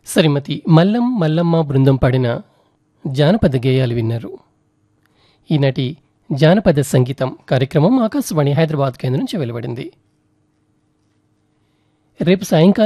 శ్రీమతి మల్లం మల్లమ్మ బృందం పాడిన జానపద గేయాలు విన్నారు. ఈనాటి జానపద సంగీతం కార్యక్రమం ఆకాశవాణి హైదరాబాద్ కేంద్రం నుంచి వెలువడింది. రేపు సాయంకాలం